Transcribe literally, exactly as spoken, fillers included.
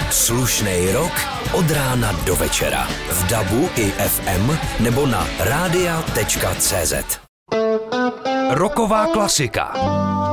Slušnej rock od rána do večera. V dabu i ef em nebo na rádia tečka cé zet. Rocková klasika.